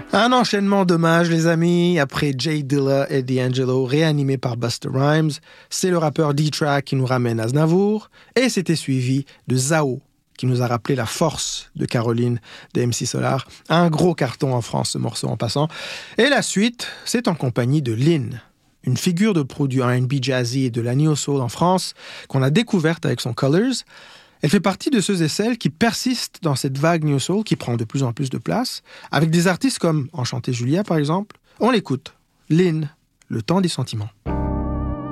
Un enchaînement d'hommages, les amis. Après Jay Dilla et D'Angelo, réanimé par Busta Rhymes, c'est le rappeur D-Track qui nous ramène Aznavour. Et c'était suivi de Zao, qui nous a rappelé la force de Caroline de MC Solar. Un gros carton en France, ce morceau en passant. Et la suite, c'est en compagnie de Lynn, une figure de proue du R&B jazzy et de la neo-soul en France, qu'on a découverte avec son Colors. Elle fait partie de ceux et celles qui persistent dans cette vague New Soul qui prend de plus en plus de place, avec des artistes comme Enchanté Julia par exemple. On l'écoute, Lynn, Le temps des sentiments.